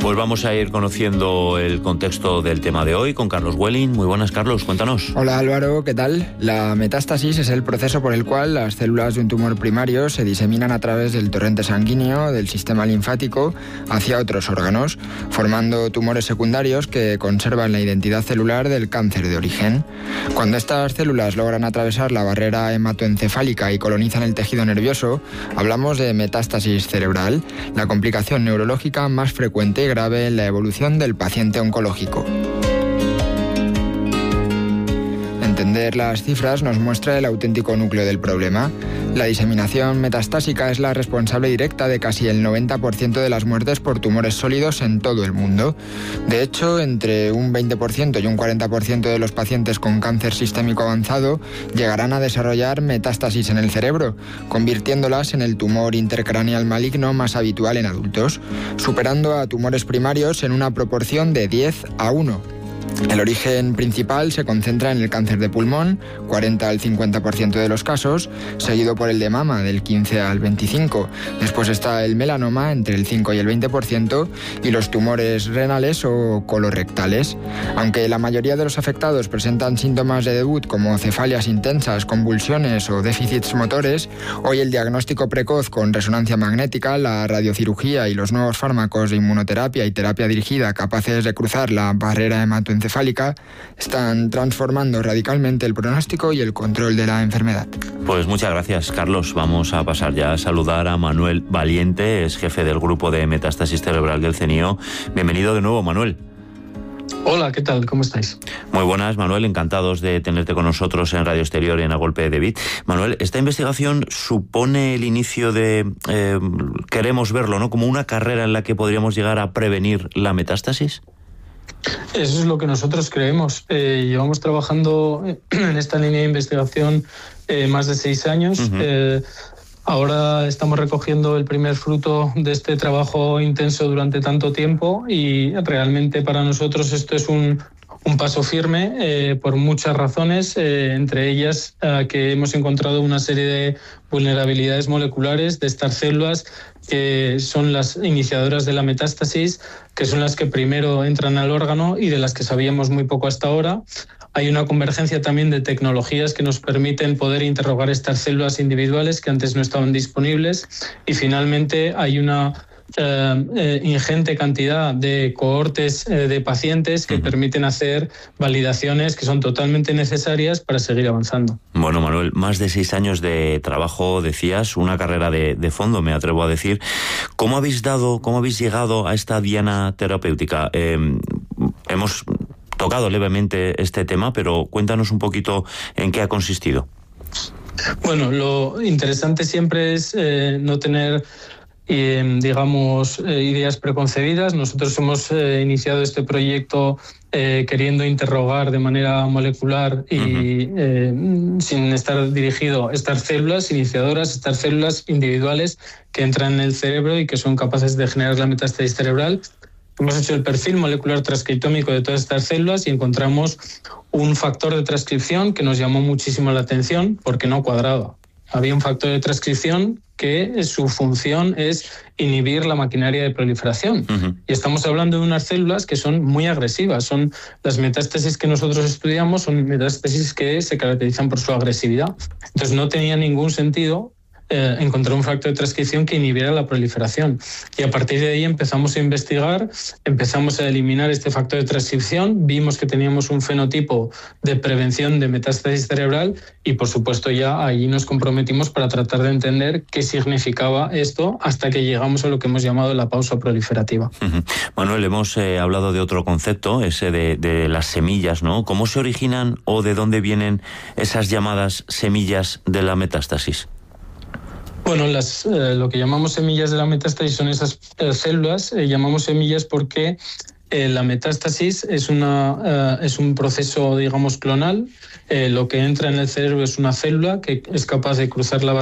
Pues vamos a ir conociendo el contexto del tema de hoy con Carlos Welling. Muy buenas, Carlos, cuéntanos. Hola Álvaro, ¿qué tal? La metástasis es el proceso por el cual las células de un tumor primario se diseminan a través del torrente sanguíneo del sistema linfático hacia otros órganos, formando tumores secundarios que conservan la identidad celular del cáncer de origen. Cuando estas células logran atravesar la barrera hematoencefálica y colonizan el tejido nervioso, hablamos de metástasis cerebral, la complicación neurológica más frecuente y grave en la evolución del paciente oncológico. Entender las cifras nos muestra el auténtico núcleo del problema. La diseminación metastásica es la responsable directa de casi el 90% de las muertes por tumores sólidos en todo el mundo. De hecho, entre un 20% y un 40% de los pacientes con cáncer sistémico avanzado llegarán a desarrollar metástasis en el cerebro, convirtiéndolas en el tumor intercraneal maligno más habitual en adultos, superando a tumores primarios en una proporción de 10:1. El origen principal se concentra en el cáncer de pulmón, 40 al 50% de los casos, seguido por el de mama, del 15 al 25%. Después está el melanoma, entre el 5 y el 20%, y los tumores renales o colorectales. Aunque la mayoría de los afectados presentan síntomas de debut como cefalias intensas, convulsiones o déficits motores, hoy el diagnóstico precoz con resonancia magnética, la radiocirugía y los nuevos fármacos de inmunoterapia y terapia dirigida capaces de cruzar la barrera hematoencefálica están transformando radicalmente el pronóstico y el control de la enfermedad. Pues muchas gracias, Carlos. Vamos a pasar ya a saludar a Manuel Valiente, es jefe del grupo de metástasis cerebral del CENIO. Bienvenido de nuevo, Manuel. Hola, ¿qué tal? ¿Cómo estáis? Muy buenas, Manuel. Encantados de tenerte con nosotros en Radio Exterior y en A Golpe de Beat. Manuel, esta investigación supone el inicio de, queremos verlo, ¿no?, como una carrera en la que podríamos llegar a prevenir la metástasis. Eso es lo que nosotros creemos. Llevamos trabajando en esta línea de investigación más de 6 años. Ahora estamos recogiendo el primer fruto de este trabajo intenso durante tanto tiempo y realmente para nosotros esto es un paso firme por muchas razones, entre ellas que hemos encontrado una serie de vulnerabilidades moleculares de estas células que son las iniciadoras de la metástasis, que son las que primero entran al órgano y de las que sabíamos muy poco hasta ahora. Hay una convergencia también de tecnologías que nos permiten poder interrogar estas células individuales que antes no estaban disponibles y finalmente hay una ingente cantidad de cohortes de pacientes que permiten hacer validaciones que son totalmente necesarias para seguir avanzando. Bueno, Manuel, más de 6 años de trabajo, decías, una carrera de fondo, me atrevo a decir. ¿Cómo habéis llegado a esta diana terapéutica? Hemos tocado levemente este tema, pero cuéntanos un poquito en qué ha consistido. Bueno, lo interesante siempre es no tener ideas preconcebidas. Nosotros hemos iniciado este proyecto queriendo interrogar de manera molecular y sin estar dirigido a estas células iniciadoras, estas células individuales que entran en el cerebro y que son capaces de generar la metástasis cerebral. Hemos hecho el perfil molecular transcriptómico de todas estas células y encontramos un factor de transcripción que nos llamó muchísimo la atención porque no cuadraba. Había un factor de transcripción que su función es inhibir la maquinaria de proliferación. Y estamos hablando de unas células que son muy agresivas. Son las metástasis que nosotros estudiamos, son metástasis que se caracterizan por su agresividad. Entonces no tenía ningún sentido encontrar un factor de transcripción que inhibiera la proliferación. Y a partir de ahí empezamos a investigar, empezamos a eliminar este factor de transcripción, vimos que teníamos un fenotipo de prevención de metástasis cerebral y por supuesto ya ahí nos comprometimos para tratar de entender qué significaba esto hasta que llegamos a lo que hemos llamado la pausa proliferativa. Manuel, hemos hablado de otro concepto, ese de las semillas, ¿no? ¿Cómo se originan o de dónde vienen esas llamadas semillas de la metástasis? Bueno, lo que llamamos semillas de la metástasis son esas células. Llamamos semillas porque la metástasis es un proceso, digamos, clonal. Lo que entra en el cerebro es una célula que es capaz de cruzar la